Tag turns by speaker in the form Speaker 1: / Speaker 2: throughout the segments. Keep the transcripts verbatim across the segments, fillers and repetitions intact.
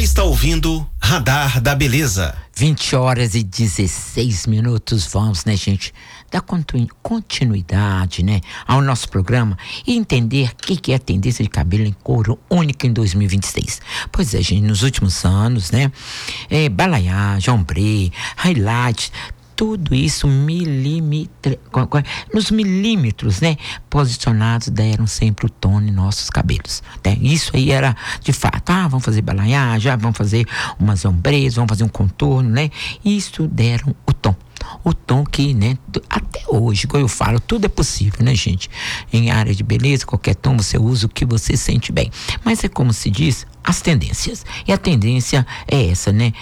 Speaker 1: Está ouvindo Radar da Beleza.
Speaker 2: vinte horas e dezesseis minutos. Vamos, né, gente, dar continuidade, né, ao nosso programa e entender o que, que é a tendência de cabelo em couro única em dois mil e vinte e seis. Pois é, gente, nos últimos anos, né, é, balayage, ombre, highlight, tudo isso milímetro, nos milímetros, né, posicionados deram sempre o tom em nossos cabelos, né? Isso aí era de fato, ah, vamos fazer balayagem, ah, vamos fazer umas ombreiras, vamos fazer um contorno, né? Isso deram o tom. O tom que, né, até hoje, como eu falo, tudo é possível, né, gente? Em área de beleza, qualquer tom você usa o que você sente bem. Mas é como se diz, as tendências. E a tendência é essa, né?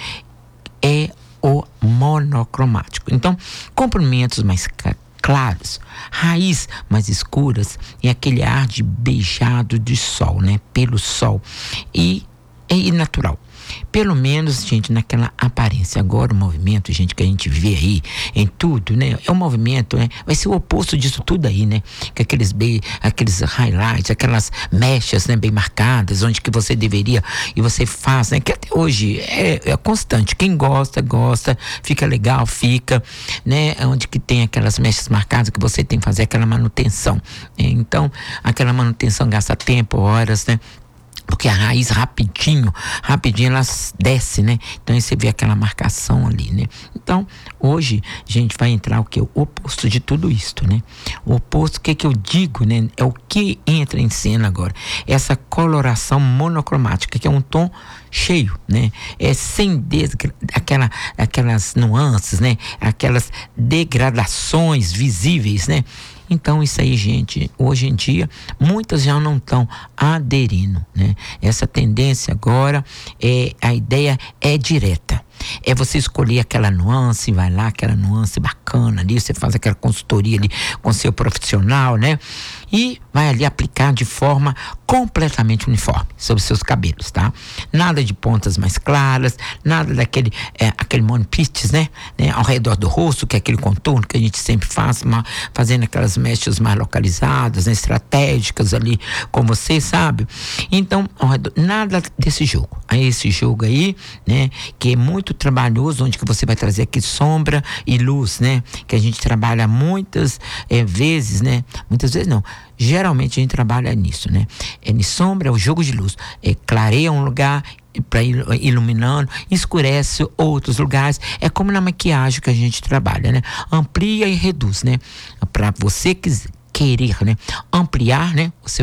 Speaker 2: É o monocromático. Então, comprimentos mais claros, raiz mais escuras e aquele ar de beijado de sol, né? Pelo sol. E é natural. Pelo menos, gente, naquela aparência. Agora o movimento, gente, que a gente vê aí em tudo, né? É um movimento, né? Vai ser o oposto disso tudo aí, né? Que aqueles, be- aqueles highlights, aquelas mechas, né? Bem marcadas, onde que você deveria e você faz, né? Que até hoje é, é constante. Quem gosta, gosta, fica legal, fica, né? Onde que tem aquelas mechas marcadas que você tem que fazer aquela manutenção, né? Então, aquela manutenção gasta tempo, horas, né? Porque a raiz rapidinho, rapidinho ela desce, né? Então aí você vê aquela marcação ali, né? Então, hoje, gente, vai entrar o que? O oposto de tudo isto, né? O oposto, o que que eu digo, né? É o que entra em cena agora. Essa coloração monocromática, que é um tom cheio, né? É sem desgra- aquela, aquelas nuances, né? Aquelas degradações visíveis, né? Então, isso aí, gente, hoje em dia, muitas já não estão aderindo, né? Essa tendência agora, é, a ideia é direta. É você escolher aquela nuance, vai lá, aquela nuance bacana ali, você faz aquela consultoria ali com seu profissional, né? E vai ali aplicar de forma completamente uniforme sobre seus cabelos, tá? Nada de pontas mais claras, nada daquele, é, aquele monopites, né? né? Ao redor do rosto, que é aquele contorno que a gente sempre faz, uma, fazendo aquelas mechas mais localizadas, né? Estratégicas ali com você, sabe? Então, ao redor, nada desse jogo. Aí esse jogo aí, né? Que é muito trabalhoso, onde que você vai trazer aqui sombra e luz, né? Que a gente trabalha muitas é, vezes, né? Muitas vezes não. Geralmente a gente trabalha nisso, né? É de sombra, é o jogo de luz. É, clareia um lugar para ir iluminando, escurece outros lugares. É como na maquiagem que a gente trabalha, né? Amplia e reduz, né? Para você quiser, querer, né? Ampliar, né? O seu